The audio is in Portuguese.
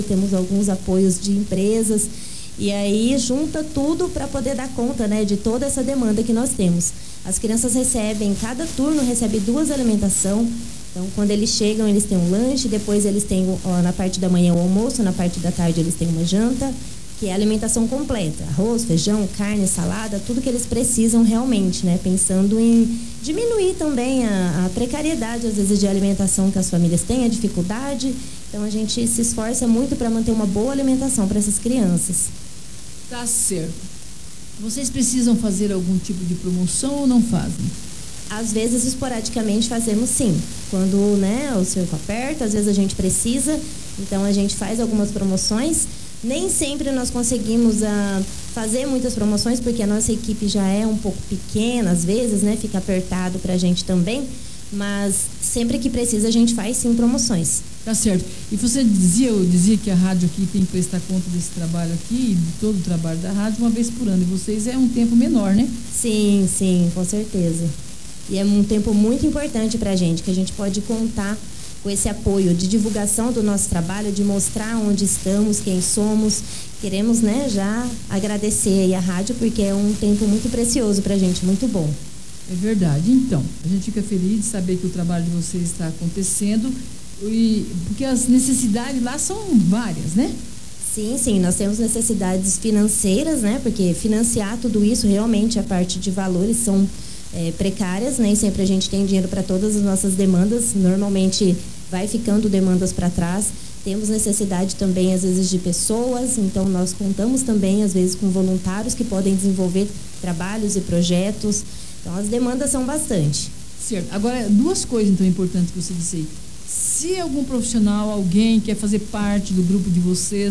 temos alguns apoios de empresas, e aí junta tudo para poder dar conta, né, de toda essa demanda que nós temos. As crianças recebem, cada turno recebe 2 alimentações. Então, quando eles chegam, eles têm um lanche, depois eles têm, na parte da manhã, o almoço, na parte da tarde eles têm uma janta, que é a alimentação completa, arroz, feijão, carne, salada, tudo que eles precisam realmente, né? Pensando em diminuir também a precariedade, às vezes, de alimentação que as famílias têm, a dificuldade. Então, a gente se esforça muito para manter uma boa alimentação para essas crianças. Tá certo. Vocês precisam fazer algum tipo de promoção ou não fazem? Às vezes, esporadicamente, fazemos sim. Quando, né, o cerco aperta, às vezes a gente precisa, então a gente faz algumas promoções. Nem sempre nós conseguimos fazer muitas promoções, porque a nossa equipe já é um pouco pequena, às vezes, né, fica apertado para a gente também, mas sempre que precisa a gente faz sim promoções. Tá certo. E você dizia que a rádio aqui tem que prestar conta desse trabalho aqui, de todo o trabalho da rádio, uma vez por ano. E vocês é um tempo menor, né? Sim, sim, com certeza. E é um tempo muito importante para a gente, que a gente pode contar com esse apoio de divulgação do nosso trabalho, de mostrar onde estamos, quem somos. Queremos, né, já agradecer aí a rádio, porque é um tempo muito precioso para a gente, muito bom. É verdade. Então, a gente fica feliz de saber que o trabalho de vocês está acontecendo, porque as necessidades lá são várias, né? Sim, sim, nós temos necessidades financeiras, né? Porque financiar tudo isso, realmente, a parte de valores são precárias, nem sempre a gente tem dinheiro para todas as nossas demandas, normalmente vai ficando demandas para trás. Temos necessidade também, às vezes, de pessoas, então nós contamos também, às vezes, com voluntários que podem desenvolver trabalhos e projetos. Então, as demandas são bastante. Certo. Agora, 2 coisas, então, importantes que você disse aí. Se algum profissional, alguém quer fazer parte do grupo de vocês,